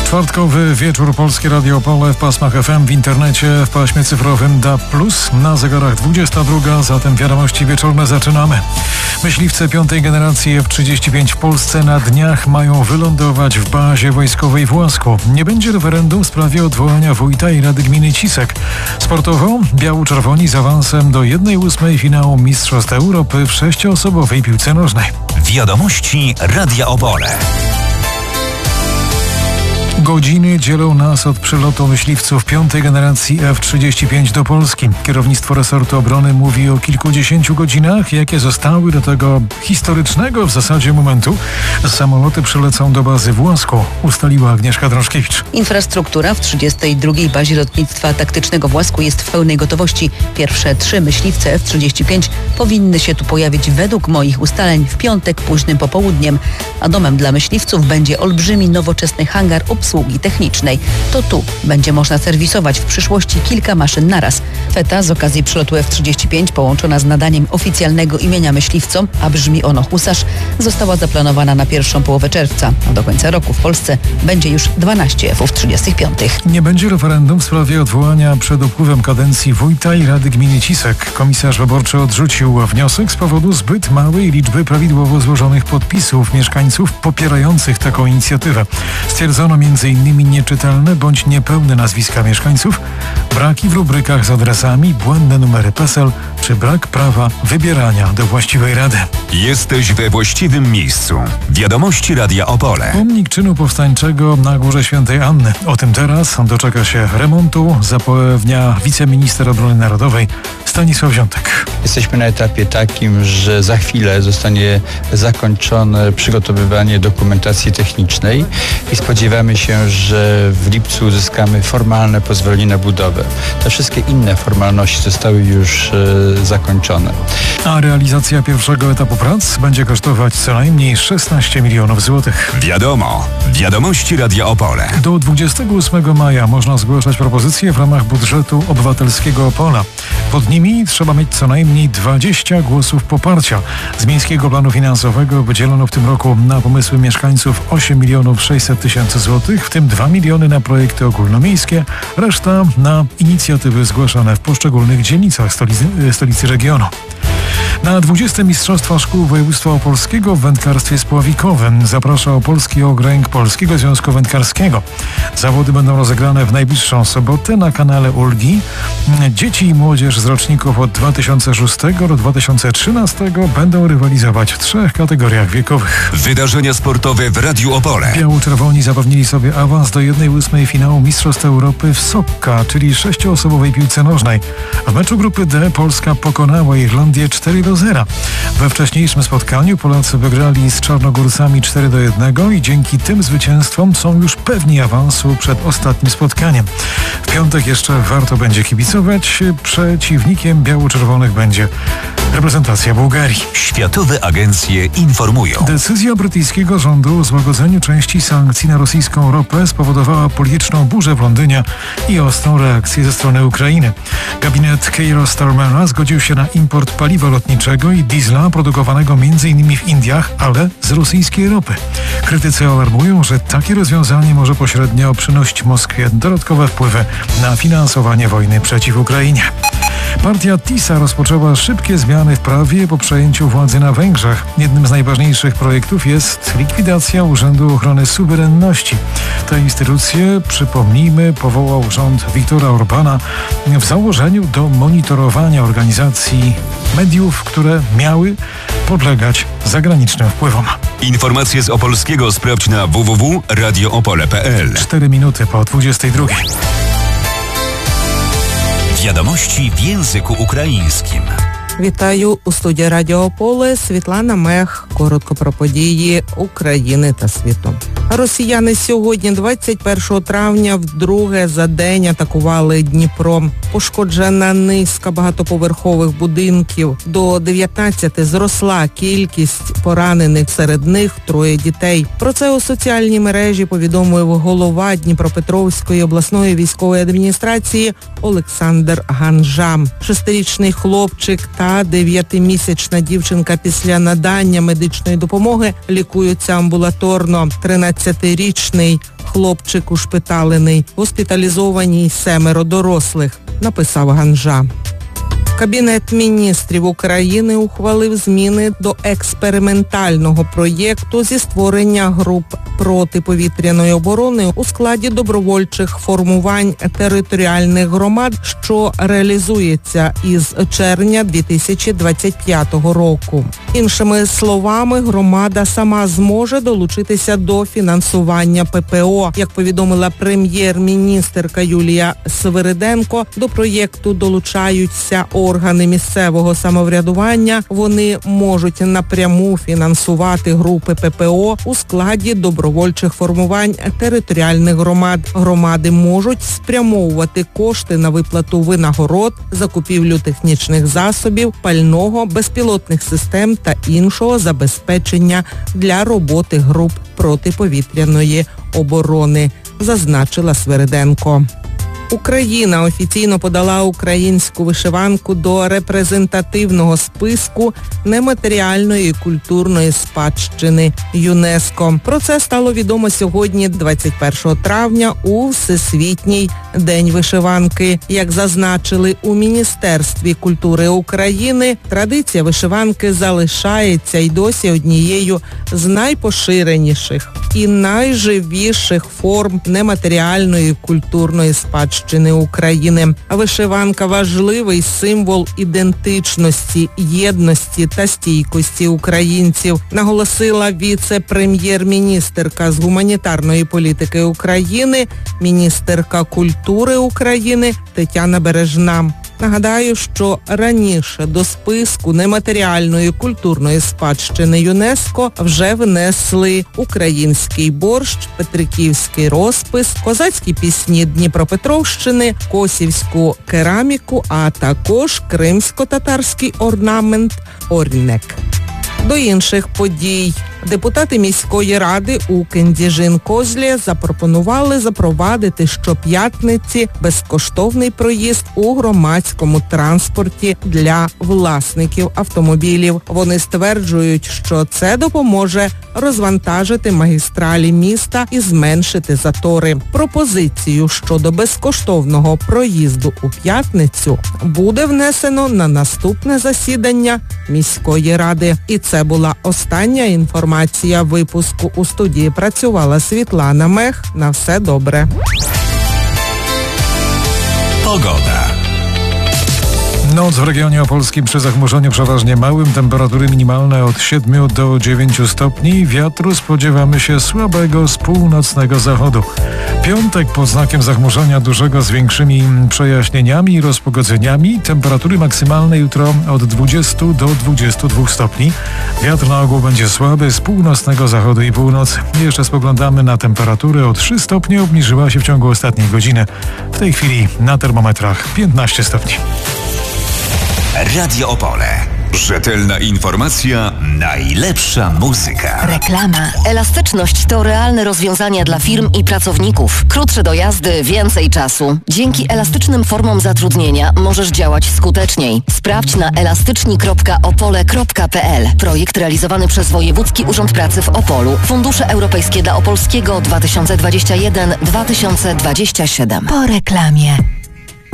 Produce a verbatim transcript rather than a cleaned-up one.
Czwartkowy wieczór Polskie Radio Opole w pasmach F M, w internecie, w paśmie cyfrowym D A B plus, na zegarach dwudziesta druga, zatem wiadomości wieczorne zaczynamy. Myśliwce piątej generacji F trzydzieści pięć w Polsce na dniach mają wylądować w bazie wojskowej w Łasku. Nie będzie referendum w sprawie odwołania wójta i Rady Gminy Cisek. Sportowo biało-czerwoni z awansem do jednej ósmej finału Mistrzostw Europy w sześcioosobowej piłce nożnej. Wiadomości Radia Opole. Godziny dzielą nas od przylotu myśliwców piątej generacji F trzydzieści pięć do Polski. Kierownictwo resortu obrony mówi o kilkudziesięciu godzinach, jakie zostały do tego historycznego w zasadzie momentu. Samoloty przylecą do bazy w Łasku, ustaliła Agnieszka Drążkiewicz. Infrastruktura w trzydziestej drugiej bazie lotnictwa taktycznego w Łasku jest w pełnej gotowości. Pierwsze trzy myśliwce F trzydzieści pięć powinny się tu pojawić według moich ustaleń w piątek późnym popołudniem. A domem dla myśliwców będzie olbrzymi, nowoczesny hangar obsługi technicznej. To tu będzie można serwisować w przyszłości kilka maszyn naraz. Feta z okazji przylotu F trzydzieści pięć połączona z nadaniem oficjalnego imienia myśliwcom, a brzmi ono Husarz, została zaplanowana na pierwszą połowę czerwca. A do końca roku w Polsce będzie już dwanaście F trzydzieści pięć. Nie będzie referendum w sprawie odwołania przed upływem kadencji wójta i Rady Gminy Cisek. Komisarz wyborczy odrzucił wniosek z powodu zbyt małej liczby prawidłowo złożonych podpisów mieszkańców popierających taką inicjatywę. Stwierdzono między innymi nieczytelne bądź niepełne nazwiska mieszkańców, braki w rubrykach z adresami, błędne numery PESEL czy brak prawa wybierania do właściwej rady. Jesteś we właściwym miejscu. Wiadomości Radia Opole. Pomnik czynu powstańczego na Górze Świętej Anny. O tym teraz doczeka się remontu, zapewnia wiceminister obrony narodowej Stanisław Ziątek. Jesteśmy na etapie takim, że za chwilę zostanie zakończone przygotowywanie dokumentacji technicznej i spodziewamy się, że w lipcu uzyskamy formalne pozwolenie na budowę. Te wszystkie inne formalności zostały już e, zakończone. A realizacja pierwszego etapu prac będzie kosztować co najmniej szesnaście milionów złotych. Wiadomo. Wiadomości Radia Opole. Do dwudziestego ósmego maja można zgłaszać propozycje w ramach budżetu obywatelskiego Opola. Pod nimi trzeba mieć co najmniej dwadzieścia głosów poparcia. Z Miejskiego Planu Finansowego wydzielono w tym roku na pomysły mieszkańców osiem milionów sześćset tysięcy złotych, w tym dwa miliony na projekty ogólnomiejskie, reszta na inicjatywy zgłaszane w poszczególnych dzielnicach stolicy, stolicy regionu. Na dwudzieste Mistrzostwa Szkół Województwa Opolskiego w wędkarstwie spławikowym zaprasza Opolski Okręg Polskiego Związku Wędkarskiego. Zawody będą rozegrane w najbliższą sobotę na kanale Ulgi. Dzieci i młodzież z roczników od dwa tysiące szóstego do dwa tysiące trzynastego będą rywalizować w trzech kategoriach wiekowych. Wydarzenia sportowe w Radiu Opole. Biało-czerwoni zapewnili sobie awans do jednej ósmej finału Mistrzostw Europy w Sokka, czyli sześcioosobowej piłce nożnej. W meczu grupy D Polska pokonała Irlandię cztery do zera. We wcześniejszym spotkaniu Polacy wygrali z Czarnogórcami cztery do jednego i dzięki tym zwycięstwom są już pewni awansu przed ostatnim spotkaniem. W piątek jeszcze warto będzie kibicować. Przeciwnikiem biało-czerwonych będzie reprezentacja Bułgarii. Światowe agencje informują. Decyzja brytyjskiego rządu o złagodzeniu części sankcji na rosyjską ropę spowodowała polityczną burzę w Londynie i ostrą reakcję ze strony Ukrainy. Gabinet Keira Starmera zgodził się na import paliwa lotniczego i diesla produkowanego między innymi w Indiach, ale z rosyjskiej ropy. Krytycy alarmują, że takie rozwiązanie może pośrednio przynosić Moskwie dodatkowe wpływy na finansowanie wojny przeciw Ukrainie. Partia TISA rozpoczęła szybkie zmiany w prawie po przejęciu władzy na Węgrzech. Jednym z najważniejszych projektów jest likwidacja Urzędu Ochrony Suwerenności. Tę instytucję, przypomnijmy, powołał rząd Viktora Orbana w założeniu do monitorowania organizacji mediów, które miały podlegać zagranicznym wpływom. Informacje z Opolskiego sprawdź na w w w kropka radio opole kropka p l. Cztery minuty po dwudziestej drugiej. Wiadomości w języku ukraińskim. Вітаю у студії Радіо Ополе, Світлана Мех. Коротко про події України та світу. Росіяни сьогодні, двадцять першого травня, вдруге за день атакували Дніпро. Пошкоджена низка багатоповерхових будинків. До дев'ятнадцяти зросла кількість поранених, серед них троє дітей. Про це у соціальній мережі повідомив голова Дніпропетровської обласної військової адміністрації Олександр Ганжа. Шестирічний хлопчик та та дев'ятимісячна дівчинка після надання медичної допомоги лікуються амбулаторно. тринадцятирічний хлопчик ушпиталений, госпіталізовані семеро дорослих, написав Ганжа. Кабінет міністрів України ухвалив зміни до експериментального проєкту зі створення груп протиповітряної оборони у складі добровольчих формувань територіальних громад, що реалізується із червня дві тисячі двадцять п'ятого року. Іншими словами, громада сама зможе долучитися до фінансування ППО. Як повідомила прем'єр-міністерка Юлія Свириденко, до проєкту долучаються органи місцевого самоврядування. Вони можуть напряму фінансувати групи ППО у складі добровольчих формувань територіальних громад. Громади можуть спрямовувати кошти на виплату винагород, закупівлю технічних засобів, пального, безпілотних систем та іншого забезпечення для роботи груп протиповітряної оборони, зазначила Свириденко. Україна офіційно подала українську вишиванку до репрезентативного списку нематеріальної культурної спадщини ЮНЕСКО. Про це стало відомо сьогодні, двадцять першого травня, у Всесвітній день вишиванки. Як зазначили у Міністерстві культури України, традиція вишиванки залишається й досі однією з найпоширеніших і найживіших форм нематеріальної культурної спадщини України. Вишиванка – важливий символ ідентичності, єдності та стійкості українців, наголосила віце-прем'єр-міністерка з гуманітарної політики України, міністерка культури України Тетяна Бережна. Нагадаю, що раніше до списку нематеріальної культурної спадщини ЮНЕСКО вже внесли український борщ, петриківський розпис, козацькі пісні Дніпропетровщини, косівську кераміку, а також кримсько-татарський орнамент «Орнек». До інших подій. Депутати міської ради у Кендіжин-Козлі запропонували запровадити щоп'ятниці безкоштовний проїзд у громадському транспорті для власників автомобілів. Вони стверджують, що це допоможе розвантажити магістралі міста і зменшити затори. Пропозицію щодо безкоштовного проїзду у п'ятницю буде внесено на наступне засідання міської ради. І це була остання інформація випуску. У студії працювала Світлана Мех. На все добре. Pogoda. Noc w regionie opolskim przy zachmurzeniu przeważnie małym, temperatury minimalne od siedmiu do dziewięciu stopni, wiatru spodziewamy się słabego z północnego zachodu. Piątek pod znakiem zachmurzenia dużego z większymi przejaśnieniami i rozpogodzeniami, temperatury maksymalne jutro od dwudziestu do dwudziestu dwóch stopni. Wiatr na ogół będzie słaby z północnego zachodu i północy. Jeszcze spoglądamy na temperaturę, o trzy stopnie obniżyła się w ciągu ostatniej godziny. W tej chwili na termometrach piętnaście stopni. Radio Opole. Rzetelna informacja, najlepsza muzyka. Reklama. Elastyczność to realne rozwiązania dla firm i pracowników. Krótsze dojazdy, więcej czasu. Dzięki elastycznym formom zatrudnienia możesz działać skuteczniej. Sprawdź na elastyczni kropka opole kropka p l. Projekt realizowany przez Wojewódzki Urząd Pracy w Opolu. Fundusze Europejskie dla Opolskiego dwa tysiące dwudziesty pierwszy do dwa tysiące dwudziestego siódmego. Po reklamie.